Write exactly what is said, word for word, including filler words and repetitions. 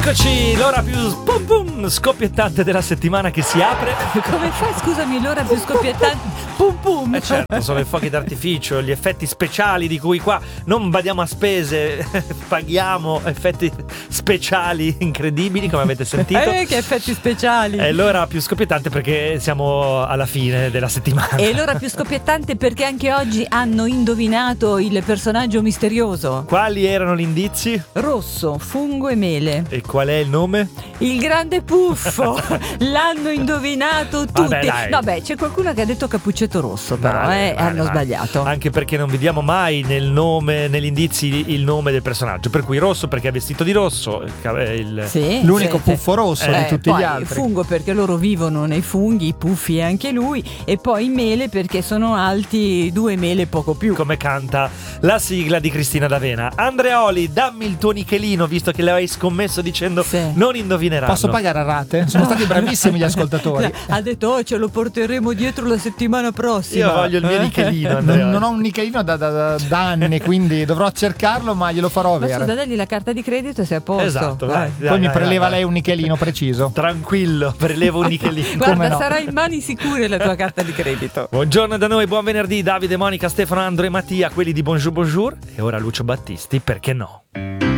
Eccoci, l'ora più pum pum scoppiettante della settimana che si apre. Come fai, scusami, l'ora più scoppiettante? Pum pum. Eh certo, sono i fuochi d'artificio, gli effetti speciali di cui qua non badiamo a spese, paghiamo effetti speciali incredibili, come avete sentito. Eh, che effetti speciali. È l'ora più scoppiettante perché siamo alla fine della settimana. E l'ora più scoppiettante perché anche oggi hanno indovinato il personaggio misterioso. Quali erano gli indizi? Rosso, fungo e mele. E qual è il nome? Il grande puffo. L'hanno indovinato tutti. Vabbè, dai. No, beh, c'è qualcuno che ha detto cappuccetto rosso, però Vale, eh, vale, hanno vale. sbagliato. Anche perché non vediamo mai nel nome, negli indizi, il nome del personaggio. Per cui rosso perché è vestito di rosso. Il... Sì, L'unico sì, puffo rosso Eh, di tutti poi gli altri. fungo perché loro vivono nei funghi, i puffi e anche lui, e poi mele perché sono alti due mele poco più. Come canta la sigla di Cristina D'Avena. Andreoli, dammi il tuo nichelino, visto che l'avevi scommesso dicendo Sì. non indovineranno. Posso pagare a rate? Sono stati bravissimi gli ascoltatori. Ha detto oh, ce lo porteremo dietro la settimana prossima. Io voglio il mio Eh? nichelino, Non, Andreoli. non ho un nichelino da, da- da- da anni, quindi dovrò cercarlo, ma glielo farò Ma avere. scusa, dagli la carta di credito e sei a posto. Esatto, vai. Poi Dai, mi dai, preleva dai, lei un nichelino preciso. Tranquillo, prelevo un nichelino. Guarda, Come no? sarà in mani sicure la tua carta di credito. Buongiorno da noi, buon venerdì. Davide, Monica, Stefano, Andro e Mattia, quelli di Bonjour Bonjour. E ora Lucio Battisti, perché no?